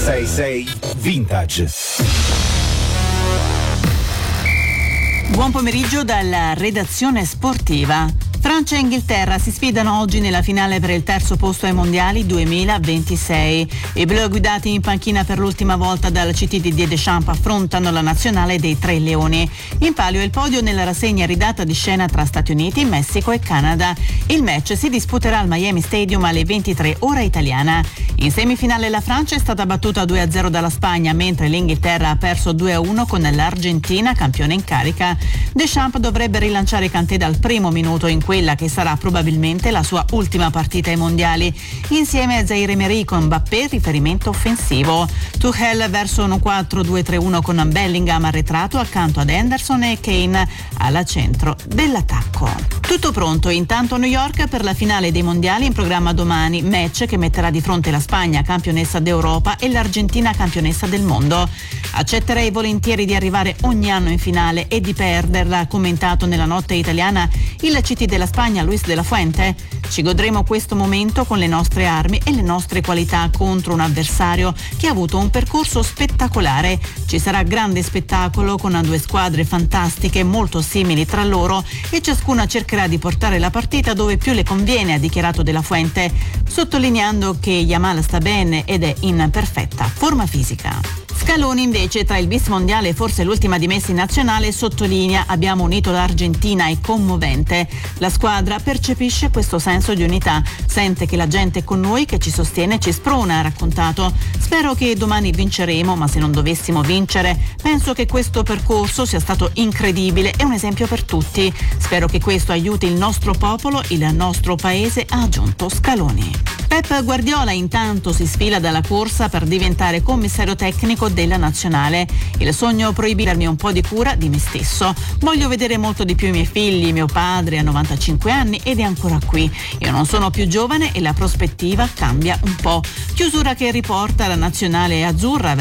106.6 Vintage. Buon pomeriggio dalla redazione sportiva. Francia e Inghilterra si sfidano oggi nella finale per il terzo posto ai mondiali 2026. I blu guidati in panchina per l'ultima volta dal CT di Didier Deschamps affrontano la nazionale dei Tre Leoni. In palio il podio nella rassegna ridata di scena tra Stati Uniti, Messico e Canada. Il match si disputerà al Miami Stadium alle 23 ora italiana. In semifinale la Francia è stata battuta 2-0 dalla Spagna, mentre l'Inghilterra ha perso 2-1 con l'Argentina, campione in carica. Deschamps dovrebbe rilanciare Kanté dal primo minuto in quella che sarà probabilmente la sua ultima partita ai mondiali, insieme a Zaire Emery con Mbappé, riferimento offensivo. Tuchel verso un 4-2-3-1 con Bellingham arretrato accanto ad Henderson e Kane alla centro dell'attacco. Tutto pronto intanto a New York per la finale dei mondiali in programma domani, match che metterà di fronte la Spagna, campionessa d'Europa, e l'Argentina, campionessa del mondo. Accetterei volentieri di arrivare ogni anno in finale e di perderla, ha commentato nella notte italiana il CT della Spagna Luis de la Fuente. Ci godremo questo momento con le nostre armi e le nostre qualità contro un avversario che ha avuto un percorso spettacolare. Ci sarà grande spettacolo con due squadre fantastiche molto simili tra loro e ciascuna cercherà di portare la partita dove più le conviene, ha dichiarato de la Fuente, sottolineando che Yamal sta bene ed è in perfetta forma fisica. Scaloni invece, tra il bis mondiale e forse l'ultima di Messi in nazionale, sottolinea: abbiamo unito l'Argentina, è commovente. La squadra percepisce questo senso di unità, sente che la gente è con noi, che ci sostiene, ci sprona, ha raccontato. Spero che domani vinceremo, ma se non dovessimo vincere, penso che questo percorso sia stato incredibile e un esempio per tutti. Spero che questo aiuti il nostro popolo, il nostro paese, ha aggiunto Scaloni. Pep Guardiola intanto si sfila dalla corsa per diventare commissario tecnico della nazionale. Il sogno proibirmi un po' di cura di me stesso. Voglio vedere molto di più i miei figli. Mio padre ha 95 anni ed è ancora qui. Io non sono più giovane e la prospettiva cambia un po'. Chiusura che riporta la nazionale azzurra